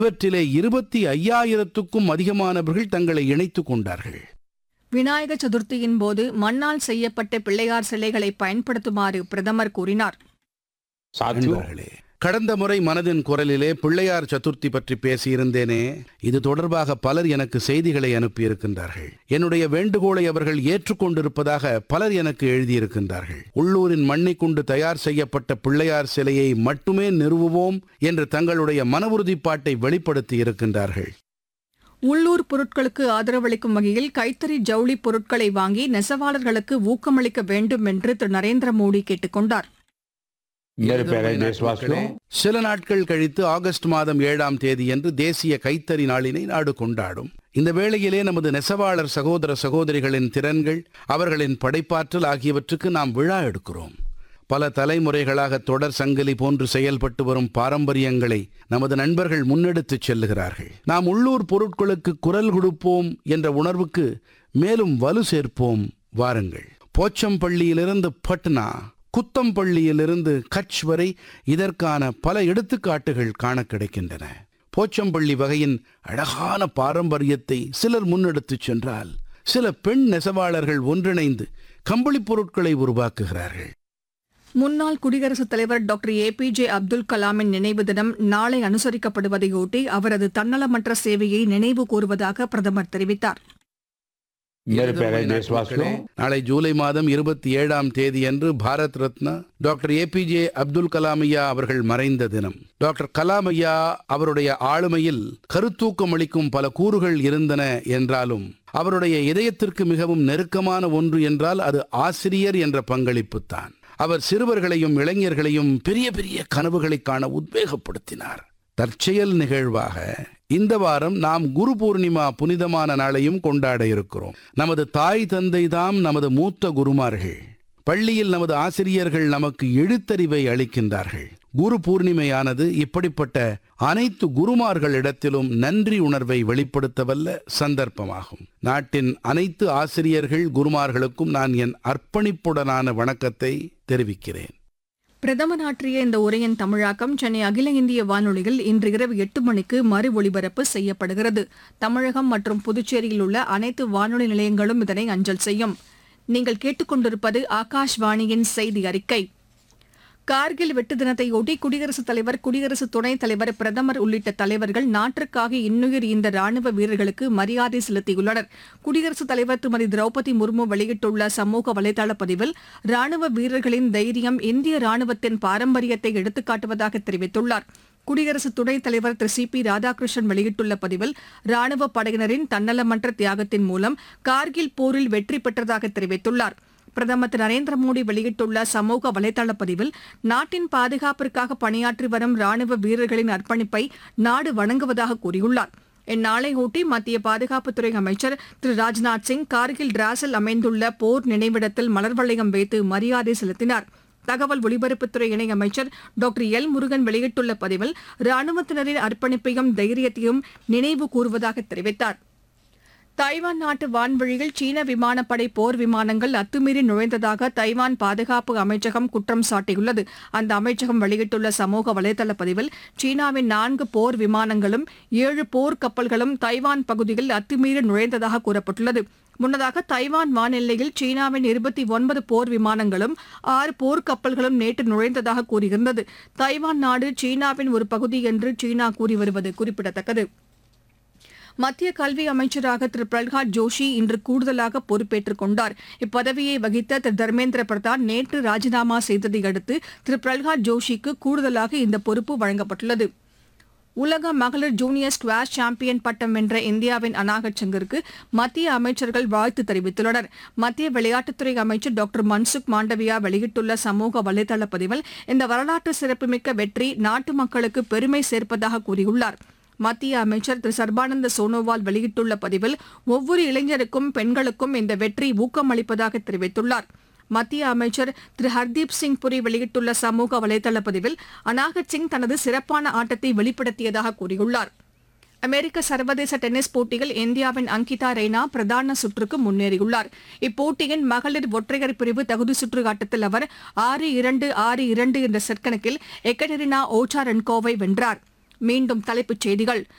இவற்றிலே 25,000க்கும் அதிகமானவர்கள் தங்களை இணைத்துக் கொண்டார்கள். விநாயக சதுர்த்தியின் போது மண்ணால் செய்யப்பட்ட பிள்ளையார் சிலைகளை பயன்படுத்துமாறு பிரதமர் கூறினார். நண்பர்களே, கடந்த முறை மனதின் குரலிலே பிள்ளையார் சதுர்த்தி பற்றி பேசியிருந்தேனே, இது தொடர்பாக பலர் எனக்கு செய்திகளை அனுப்பியிருக்கின்றார்கள். என்னுடைய வேண்டுகோளை அவர்கள் ஏற்றுக்கொண்டிருப்பதாக பலர் எனக்கு எழுதியிருக்கின்றார்கள். உள்ளூரின் மண்ணை கொண்டு தயார் செய்யப்பட்ட பிள்ளையார் சிலையை மட்டுமே நிறுவுவோம் என்று தங்களுடைய மன உறுதிப்பாட்டை வெளிப்படுத்தி இருக்கின்றார்கள். உள்ளூர் பொருட்களுக்கு ஆதரவளிக்கும் வகையில் கைத்தறி ஜவுளி பொருட்களை வாங்கி நெசவாளர்களுக்கு ஊக்கமளிக்க வேண்டும் என்று திரு நரேந்திர மோடி கேட்டுக் கொண்டார். சில நாட்கள் கழித்து ஆகஸ்ட் மாதம் 7ஆம் தேதியன்று தேசிய கைத்தறி நாளினை நாடு கொண்டாடும். இந்த வேளையிலே நமது நெசவாளர் சகோதர சகோதரிகளின் திறன்கள், அவர்களின் படைப்பாற்றல் ஆகியவற்றுக்கு நாம் விழா எடுக்கிறோம். பல தலைமுறைகளாக தொடர் சங்கிலி போன்று செயல்பட்டு வரும் பாரம்பரியங்களை நமது நண்பர்கள் முன்னெடுத்துச் செல்லுகிறார்கள். நாம் உள்ளூர் பொருட்களுக்கு குரல் கொடுப்போம் என்ற உணர்வுக்கு மேலும் வலு சேர்ப்போம். வாருங்கள். போச்சம்பள்ளியிலிருந்து பட்னா, குத்தம்பள்ளியிலிருந்து கட்ச் வரை இதற்கான பல எடுத்துக்காட்டுகள் காண கிடைக்கின்றன. போச்சம்பள்ளி வகையின் அழகான பாரம்பரியத்தை சிலர் முன்னெடுத்துச் சென்றால், சில பெண் நெசவாளர்கள் ஒன்றிணைந்து கம்பளிப் பொருட்களை உருவாக்குகிறார்கள். முன்னாள் குடியரசுத் தலைவர் டாக்டர் ஏபிஜே அப்துல் கலாமின் நினைவு தினம் நாளை அனுசரிக்கப்படுவதையொட்டி அவரது தன்னலமற்ற சேவையை நினைவு கூறுவதாக பிரதமர் தெரிவித்தார். நாளை ஜூலை மாதம் 27ஆம் தேதியன்று பாரத் ரத்னா டாக்டர் ஏபிஜே அப்துல் கலாம் ஐயா அவர்கள் மறைந்த தினம். டாக்டர் கலாம் ஐயா அவருடைய ஆளுமையில் கருத்தூக்கம் அளிக்கும் பல கூறுகள் இருந்தன என்றாலும், அவருடைய இதயத்திற்கு மிகவும் நெருக்கமான ஒன்று என்றால் அது ஆசிரியர் என்ற பங்களிப்புத்தான். அவர் சிறுவர்களையும் இளைஞர்களையும் பெரிய பெரிய கனவுகளை காண உத்வேகப்படுத்தினார். தற்செயல் நிகழ்வாக இந்த வாரம் நாம் குரு பூர்ணிமா புனிதமான நாளையும் கொண்டாட இருக்கிறோம். நமது தாய் தந்தை தாம் நமது மூத்த குருமார்கள். பள்ளியில் நமது ஆசிரியர்கள் நமக்கு எழுத்தறிவை அளிக்கின்றார்கள். குரு பூர்ணிமையானது இப்படிப்பட்ட அனைத்து குருமார்களிடத்திலும் நன்றி உணர்வை வெளிப்படுத்தவல்ல சந்தர்ப்பமாகும். நாட்டின் அனைத்து ஆசிரியர்கள் குருமார்களுக்கும் நான் என் அர்ப்பணிப்புடனான வணக்கத்தை தெரிவிக்கிறேன். பிரதமர் ஆற்றிய இந்த உரையின் தமிழாக்கம் சென்னை அகில இந்திய வானொலியில் இன்று இரவு 8 மணிக்கு மறு ஒலிபரப்பு செய்யப்படுகிறது. தமிழகம் மற்றும் புதுச்சேரியில் உள்ள அனைத்து வானொலி நிலையங்களும் இதனை அஞ்சல் செய்யும். நீங்கள் கேட்டுக்கொண்டிருப்பது ஆகாஷ்வாணியின் செய்தி அறிக்கை. கார்கில் வெட்டு தினத்தையொட்டி குடியரசுத் தலைவர், குடியரசு துணைத் தலைவர், பிரதமர் உள்ளிட்ட தலைவர்கள் நாட்டிற்காக இன்னுயிர் ஈந்த ராணுவ வீரர்களுக்கு மரியாதை செலுத்தியுள்ளனர். குடியரசுத் தலைவர் திருமதி திரௌபதி முர்மு வெளியிட்டுள்ள சமூக வலைதள பதிவில் ராணுவ வீரர்களின் தைரியம் இந்திய ராணுவத்தின் பாரம்பரியத்தை எடுத்துக்காட்டுவதாக தெரிவித்துள்ளார். குடியரசு துணைத் தலைவர் திரு சி பி ராதாகிருஷ்ணன் வெளியிட்டுள்ள பதிவில் ராணுவ படையினரின் தன்னலமற்ற தியாகத்தின் மூலம் கார்கில் போரில் வெற்றி பெற்றதாக தெரிவித்துள்ளார். பிரதமர் திரு நரேந்திர மோடி வெளியிட்டுள்ள சமூக வலைதள பதிவில் நாட்டின் பாதுகாப்பிற்காக பணியாற்றி வரும் ராணுவ வீரர்களின் அர்ப்பணிப்பை நாடு வணங்குவதாக கூறியுள்ளார். இந்நாளையொட்டி மத்திய பாதுகாப்புத்துறை அமைச்சர் திரு ராஜ்நாத் சிங் கார்கில் டிராஸில் அமைந்துள்ள போர் நினைவிடத்தில் மலர் வளையம் வைத்து மரியாதை செலுத்தினார். தகவல் ஒலிபரப்புத்துறை இணையமைச்சர் டாக்டர் எல் முருகன் வெளியிட்டுள்ள பதிவில் ராணுவத்தினரின் அர்ப்பணிப்பையும் தைரியத்தையும் நினைவு கூறுவதாக தெரிவித்தார். தைவான் நாட்டு வான்வழியில் சீன விமானப்படை போர் விமானங்கள் அத்துமீறி நுழைந்ததாக தைவான் பாதுகாப்பு அமைச்சகம் குற்றம் சாட்டியுள்ளது. அந்த அமைச்சகம் வெளியிட்டுள்ள சமூக வலைதள பதிவில் சீனாவின் 4 போர் விமானங்களும் 7 போர் கப்பல்களும் தைவான் பகுதியில் அத்துமீறி நுழைந்ததாக கூறப்பட்டுள்ளது. முன்னதாக தைவான் வானெல்லையில் சீனாவின் 29 போர் விமானங்களும் 6 போர் கப்பல்களும் நேற்று நுழைந்ததாக கூறியிருந்தது. தைவான் நாடு சீனாவின் ஒரு பகுதி என்று சீனா கூறி வருவது குறிப்பிடத்தக்கது. மத்திய கல்வி அமைச்சராக திரு பிரல்ஹாத் ஜோஷி இன்று கூடுதலாக பொறுப்பேற்றுக் கொண்டார். இப்பதவியை வகித்த திரு தர்மேந்திர பிரதான் நேற்று ராஜினாமா செய்ததை அடுத்து திரு பிரல்ஹாத் ஜோஷிக்கு கூடுதலாக இந்த பொறுப்பு வழங்கப்பட்டுள்ளது. உலக மகளிர் ஜூனியர் ஸ்குவாஷ் சாம்பியன் பட்டம் வென்ற இந்தியாவின் அனாகட் சங்கருக்கு மத்திய அமைச்சர்கள் வாழ்த்து தெரிவித்துள்ளனர். மத்திய விளையாட்டுத்துறை அமைச்சர் டாக்டர் மன்சுக் மாண்டவியா வெளியிட்டுள்ள சமூக வலைதள பதிவில் இந்த வரலாற்று சிறப்புமிக்க வெற்றி நாட்டு மக்களுக்கு பெருமை சேர்ப்பதாக கூறியுள்ளார். மத்திய அமைச்சர் திரு சர்பானந்த சோனோவால் வெளியிட்டுள்ள பதிவில் ஒவ்வொரு இளைஞருக்கும் பெண்களுக்கும் இந்த வெற்றி ஊக்கமளிப்பதாக தெரிவித்துள்ளார். மத்திய அமைச்சர் திரு ஹர்தீப் சிங் புரி வெளியிட்டுள்ள சமூக வலைதள பதிவில் அனாகட் சிங் தனது சிறப்பான ஆட்டத்தை வெளிப்படுத்தியதாக கூறியுள்ளார். அமெரிக்க சர்வதேச டென்னிஸ் போட்டியில் இந்தியாவின் அங்கிதா ரெய்னா பிரதான சுற்றுக்கு முன்னேறியுள்ளார். இப்போட்டியின் மகளிர் ஒற்றையர் பிரிவு தகுதி சுற்று ஆட்டத்தில் அவர் 6-2, 6-2 என்ற செட் கணக்கில் எக்கடெரினா ஓச்சாரென்கோவை வென்றார். மீண்டும் தலைப்புச் செய்திகள்.